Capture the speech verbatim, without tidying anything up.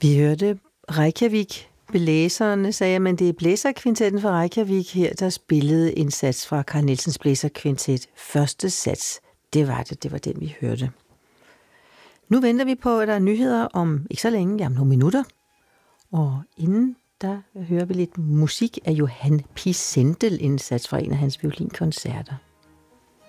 Vi hørte Reykjavik. Blæserne sagde jeg, men det er blæserkvintetten fra Reykjavik her, der spillede en sats fra Carl Nielsens blæserkvintet. Første sats, det var det, det var den, vi hørte. Nu venter vi på, at der er nyheder om ikke så længe, jamen nogle minutter. Og inden der hører vi lidt musik af Johan Pisendel, en sats fra en af hans violinkoncerter.